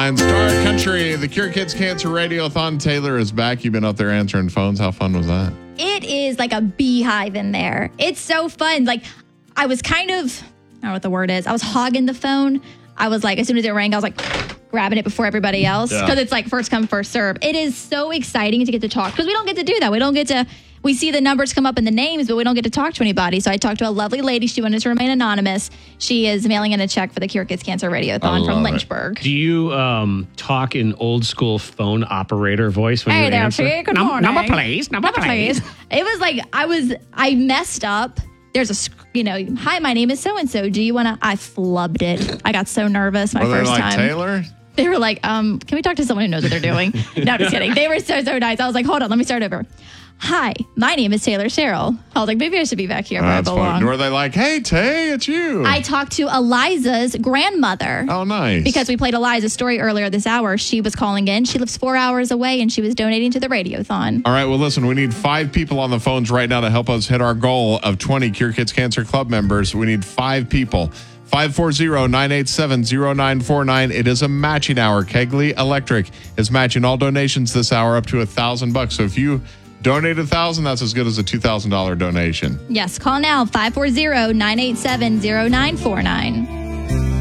949 Star Country. The Cure Kids Cancer Radiothon. Taylor is back. You've been up there answering phones. How fun was that? It is like a beehive in there. It's so fun. Like, I was kind of, I don't know what the word is. I was hogging the phone. I was like, as soon as it rang, I was like grabbing it before everybody else because it's like first come, first serve. It is so exciting to get to talk because we don't get to do that. We see the numbers come up in the names, but we don't get to talk to anybody. So I talked to a lovely lady. She wanted to remain anonymous. She is mailing in a check for the Cure Kids Cancer Radiothon from Lynchburg. Do you talk in old school phone operator voice when you answer? Hey there, good morning. Number please. It was like I messed up. There's hi, my name is so-and-so. Do you want to? I flubbed it. I got so nervous my first time. Taylor? They were like, can we talk to someone who knows what they're doing? No, I'm just kidding. They were so nice. I was like, hold on, let me start over. Hi, my name is Taylor Cheryl. I was like, maybe I should be back here where I belong. Funny. Were they like, hey, Tay, it's you? I talked to Eliza's grandmother. Oh, nice. Because we played Eliza's story earlier this hour. She was calling in. She lives 4 hours away, and she was donating to the Radiothon. All right, well, listen, we need 5 people on the phones right now to help us hit our goal of 20 Cure Kids Cancer Club members. We need 5 people. 540-987-0949. It is a matching hour. Kegley Electric is matching all donations this hour up to $1,000. So if you donate $1,000, that's as good as a $2,000 donation. Yes, call now, 540-987-0949.